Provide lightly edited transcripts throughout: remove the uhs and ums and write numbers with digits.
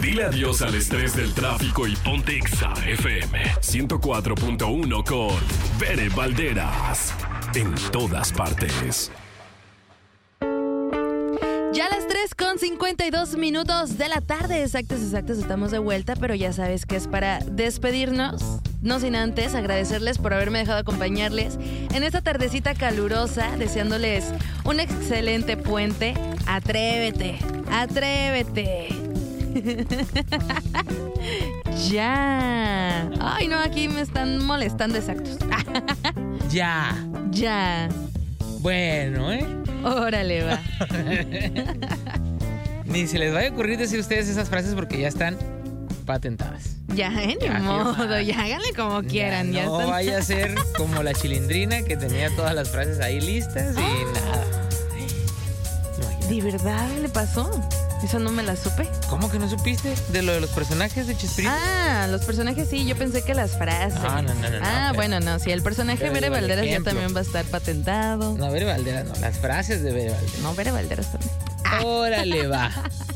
Dile adiós al estrés del tráfico y ponte Exa FM 104.1 con Bere Valderas. En todas partes. Ya a las 3:52 de la tarde, exactos, estamos de vuelta, pero ya sabes que es para despedirnos, no sin antes agradecerles por haberme dejado acompañarles en esta tardecita calurosa, deseándoles un excelente puente. Atrévete. Ya. Ay, no, aquí me están molestando, exactos. Ya. Bueno, Órale, va. Ni se les vaya a ocurrir decir ustedes esas frases porque ya están patentadas. Ya, ni modo, ya háganle como quieran. Ya no están... vaya a ser como la Chilindrina que tenía todas las frases ahí listas y nada. ¿De verdad le pasó? Eso no me la supe. ¿Cómo que no supiste? ¿De lo de los personajes de Chespirito? Ah, los personajes sí, yo pensé que las frases. No. Bueno, no, sí, el personaje Bere Valderas ya también va a estar patentado. No, Bere Valderas no, las frases de Bere Valderas. No, Bere Valderas también. Órale, va.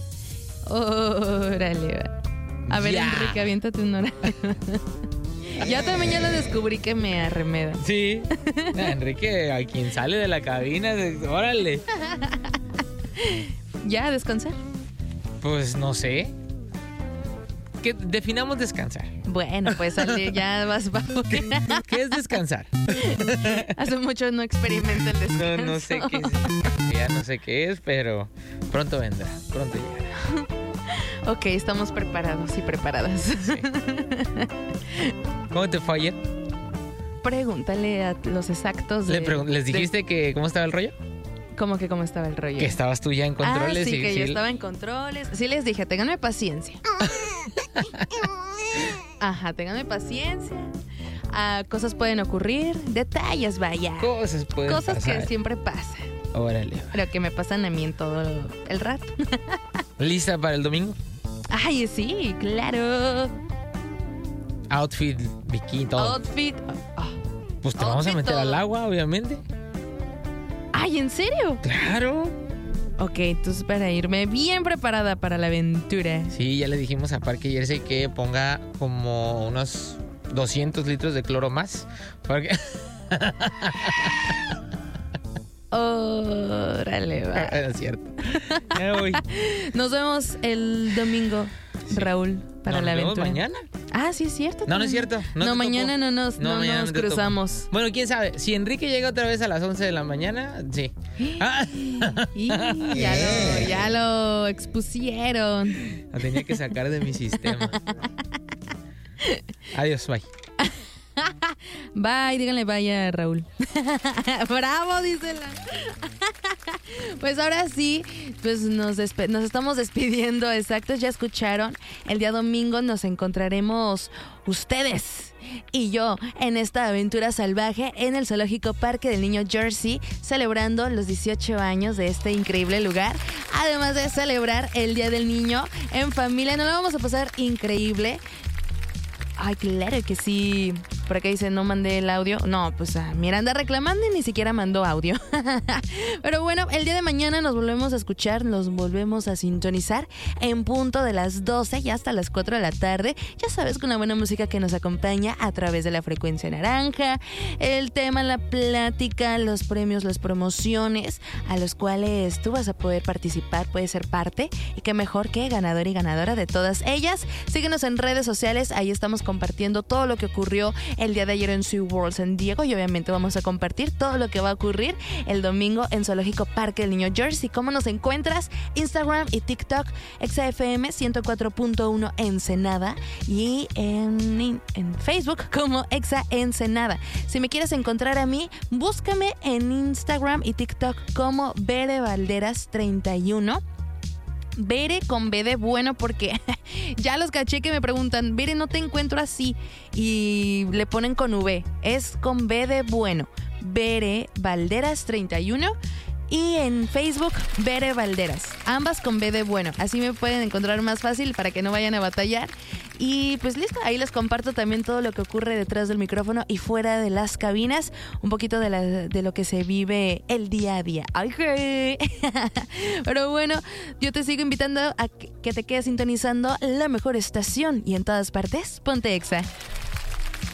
A ver, ya. Enrique, aviéntate una hora. Ya también ya lo descubrí que me arremeda. Sí. Enrique, a quien sale de la cabina, órale. ¿Ya a descansar? Pues no sé. ¿Qué definamos descansar? Bueno, pues ya vas bajo. ¿Qué es descansar? Hace mucho no experimento el descanso. No sé qué es. Ya no sé qué es, pero pronto vendrá, pronto llegará. Ok, estamos preparados y preparadas. Sí. ¿Cómo te fue ayer? Pregúntale a los exactos. ¿Les dijiste que cómo estaba el rollo? ¿Cómo que cómo estaba el rollo? Que estabas tú ya en controles. Sí, que yo estaba en controles. Sí les dije, ténganme paciencia. Ajá, ténganme paciencia. Cosas pueden ocurrir. Detalles, vaya. Cosas pasar. Que siempre pasan. Órale. Pero que me pasan a mí en todo el rato. ¿Lista para el domingo? Ay, sí, claro. Outfit, bikini, todo. Outfit. Pues te vamos a meter todo al agua, obviamente. Ay, ¿en serio? Claro. Ok, entonces para irme bien preparada para la aventura. Sí, ya le dijimos a Parque Jersey que ponga como unos 200 litros de cloro más. Porque... Órale, va. Es cierto. Ya voy. Nos vemos el domingo, sí. Raúl, para la aventura. ¿Mañana? Ah, sí, es cierto. No es cierto. No, mañana no nos cruzamos. Bueno, quién sabe. Si Enrique llega otra vez a las 11 de la mañana, sí. Ya lo expusieron. Lo tenía que sacar de mi sistema. Adiós, bye. Bye, díganle vaya, Raúl. Bravo, dísela. Pues ahora sí, pues nos estamos despidiendo, exactos, ya escucharon. El día domingo nos encontraremos ustedes y yo en esta aventura salvaje en el Zoológico Parque del Niño Jersey, celebrando los 18 años de este increíble lugar. Además de celebrar el Día del Niño en familia, nos lo vamos a pasar increíble. Ay, claro que sí. Por acá dice, no mandé el audio. No, pues Miranda reclamando y ni siquiera mandó audio. Pero bueno, el día de mañana nos volvemos a escuchar, nos volvemos a sintonizar en punto de las 12 y hasta las 4 de la tarde. Ya sabes, con una buena música que nos acompaña a través de la frecuencia naranja, el tema, la plática, los premios, las promociones a los cuales tú vas a poder participar, puedes ser parte y qué mejor que ganador y ganadora de todas ellas. Síguenos en redes sociales, ahí estamos compartiendo todo lo que ocurrió el día de ayer en SeaWorld San Diego y obviamente vamos a compartir todo lo que va a ocurrir el domingo en Zoológico Parque del Niño Jersey. ¿Cómo nos encuentras? Instagram y TikTok, Exa FM 104.1 Ensenada y en Facebook como Exa Ensenada. Si me quieres encontrar a mí, búscame en Instagram y TikTok como Bere Valderas 31. Bere con B de bueno, porque ya los caché que me preguntan, Bere, no te encuentro así, y le ponen con V, es con B de bueno. Bere Valderas 31 Y en Facebook, Bere Valderas. Ambas con B de bueno. Así me pueden encontrar más fácil para que no vayan a batallar. Y pues listo, ahí les comparto también todo lo que ocurre detrás del micrófono y fuera de las cabinas. Un poquito de lo que se vive el día a día. ¡Ay, hey! Pero bueno, yo te sigo invitando a que te quedes sintonizando la mejor estación. Y en todas partes, ponte Exa.